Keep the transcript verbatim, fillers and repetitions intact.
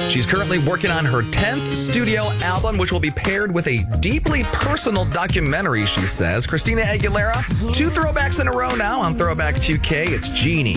She's currently working on her tenth studio album, which will be paired with a deeply personal documentary, she says. Christina Aguilera, two throwbacks in a row now on Throwback two K. It's Genie.